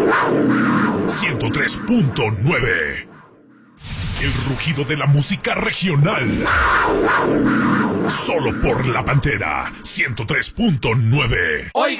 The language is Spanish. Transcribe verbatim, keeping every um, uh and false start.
ciento tres punto nueve. El rugido de la música regional. Solo por La Pantera ciento tres punto nueve. Oiga.